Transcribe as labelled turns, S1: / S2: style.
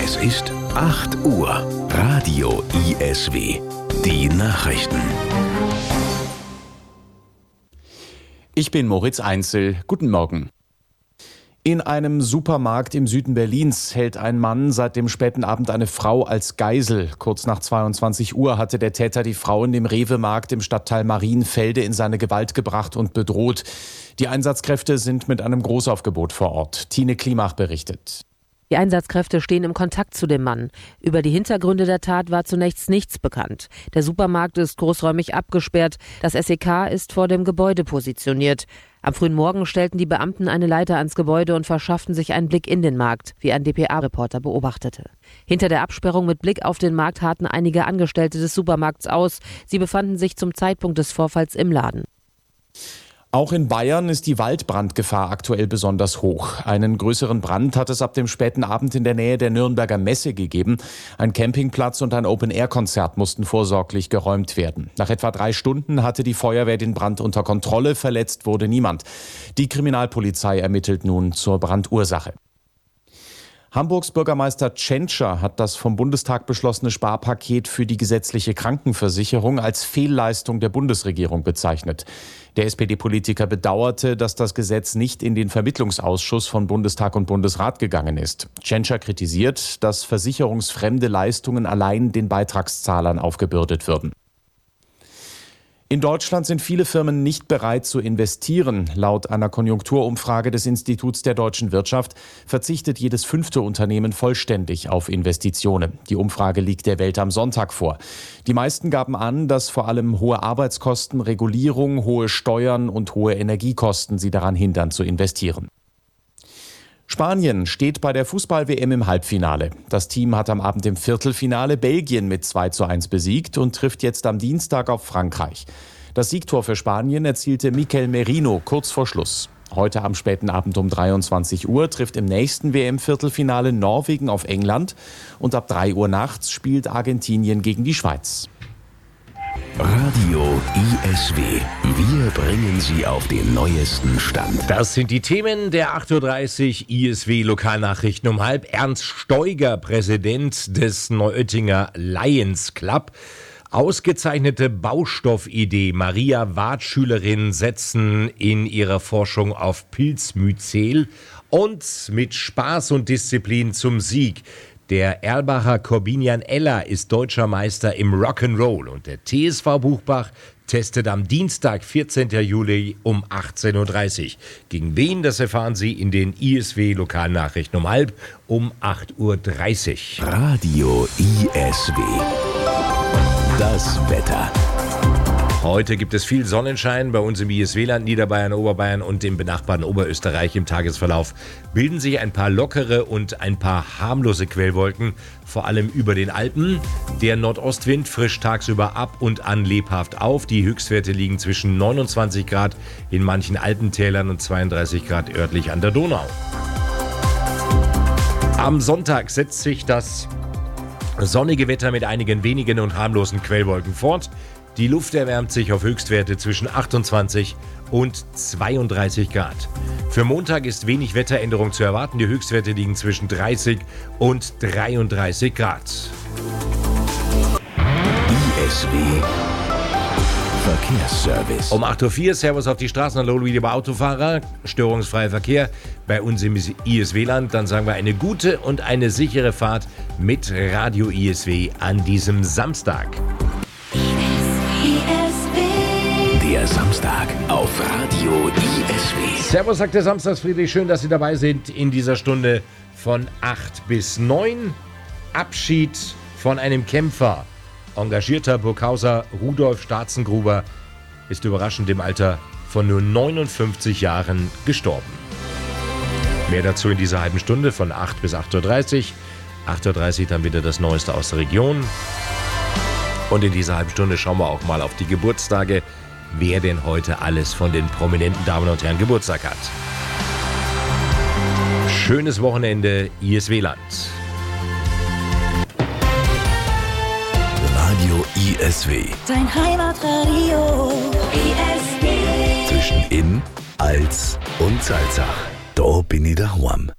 S1: Es ist 8 Uhr. Radio ISW. Die Nachrichten.
S2: Ich bin Moritz Einzel. Guten Morgen. In einem Supermarkt im Süden Berlins hält ein Mann seit dem späten Abend eine Frau als Geisel. Kurz nach 22 Uhr hatte der Täter die Frau in dem Rewe-Markt im Stadtteil Marienfelde in seine Gewalt gebracht und bedroht. Die Einsatzkräfte sind mit einem Großaufgebot vor Ort. Tine Klimach berichtet.
S3: Die Einsatzkräfte stehen im Kontakt zu dem Mann. Über die Hintergründe der Tat war zunächst nichts bekannt. Der Supermarkt ist großräumig abgesperrt. Das SEK ist vor dem Gebäude positioniert. Am frühen Morgen stellten die Beamten eine Leiter ans Gebäude und verschafften sich einen Blick in den Markt, wie ein dpa-Reporter beobachtete. Hinter der Absperrung mit Blick auf den Markt harrten einige Angestellte des Supermarkts aus. Sie befanden sich zum Zeitpunkt des Vorfalls im Laden.
S2: Auch in Bayern ist die Waldbrandgefahr aktuell besonders hoch. Einen größeren Brand hat es ab dem späten Abend in der Nähe der Nürnberger Messe gegeben. Ein Campingplatz und ein Open-Air-Konzert mussten vorsorglich geräumt werden. Nach etwa 3 Stunden hatte die Feuerwehr den Brand unter Kontrolle, verletzt wurde niemand. Die Kriminalpolizei ermittelt nun zur Brandursache. Hamburgs Bürgermeister Tschentscher hat das vom Bundestag beschlossene Sparpaket für die gesetzliche Krankenversicherung als Fehlleistung der Bundesregierung bezeichnet. Der SPD-Politiker bedauerte, dass das Gesetz nicht in den Vermittlungsausschuss von Bundestag und Bundesrat gegangen ist. Tschentscher kritisiert, dass versicherungsfremde Leistungen allein den Beitragszahlern aufgebürdet würden. In Deutschland sind viele Firmen nicht bereit zu investieren. Laut einer Konjunkturumfrage des Instituts der deutschen Wirtschaft verzichtet jedes 5. Unternehmen vollständig auf Investitionen. Die Umfrage liegt der Welt am Sonntag vor. Die meisten gaben an, dass vor allem hohe Arbeitskosten, Regulierung, hohe Steuern und hohe Energiekosten sie daran hindern zu investieren. Spanien steht bei der Fußball-WM im Halbfinale. Das Team hat am Abend im Viertelfinale Belgien mit 2:1 besiegt und trifft jetzt am Dienstag auf Frankreich. Das Siegtor für Spanien erzielte Mikel Merino kurz vor Schluss. Heute am späten Abend um 23 Uhr trifft im nächsten WM-Viertelfinale Norwegen auf England und ab 3 Uhr nachts spielt Argentinien gegen die Schweiz.
S1: Radio ISW. Wir bringen Sie auf den neuesten Stand.
S4: Das sind die Themen der 8:30 Uhr ISW Lokalnachrichten um halb. Ernst Steuger, Präsident des Neuöttinger Lions Club. Ausgezeichnete Baustoffidee. Maria Ward-Schülerinnen setzen in ihrer Forschung auf Pilzmyzel und mit Spaß und Disziplin zum Sieg. Der Erlbacher Corbinian Eller ist deutscher Meister im Rock'n'Roll und der TSV Buchbach testet am Dienstag, 14. Juli um 18:30 Uhr. Gegen wen, das erfahren Sie in den ISW Lokalnachrichten um halb um 8:30 Uhr.
S1: Radio ISW. Das Wetter.
S4: Heute gibt es viel Sonnenschein bei uns im ISW-Land, Niederbayern, Oberbayern und im benachbarten Oberösterreich. Im Tagesverlauf bilden sich ein paar lockere und ein paar harmlose Quellwolken, vor allem über den Alpen. Der Nordostwind frischt tagsüber ab und an lebhaft auf. Die Höchstwerte liegen zwischen 29 Grad in manchen Alpentälern und 32 Grad örtlich an der Donau. Am Sonntag setzt sich das sonnige Wetter mit einigen wenigen und harmlosen Quellwolken fort. Die Luft erwärmt sich auf Höchstwerte zwischen 28 und 32 Grad. Für Montag ist wenig Wetteränderung zu erwarten. Die Höchstwerte liegen zwischen 30 und 33 Grad.
S1: ISW Verkehrsservice.
S4: Um 8:04 Uhr, Servus auf die Straßen, hallo liebe Autofahrer, störungsfreier Verkehr bei uns im ISW-Land. Dann sagen wir eine gute und eine sichere Fahrt mit Radio ISW an diesem Samstag.
S1: Der Samstag auf Radio ISW.
S4: Servus, sagt der Samstagsfriedrich. Schön, dass Sie dabei sind in dieser Stunde von 8 bis 9. Abschied von einem Kämpfer. Engagierter Burghauser Rudolf Staatzengruber ist überraschend im Alter von nur 59 Jahren gestorben. Mehr dazu in dieser halben Stunde von 8 bis 8:30 Uhr. 8:30 Uhr dann wieder das Neueste aus der Region. Und in dieser halben Stunde schauen wir auch mal auf die Geburtstage, wer denn heute alles von den prominenten Damen und Herren Geburtstag hat. Schönes Wochenende, ISW-Land.
S1: Radio ISW.
S5: Dein Heimatradio ISW.
S1: Zwischen Inn, Als und Salzach. Da bin ich daheim.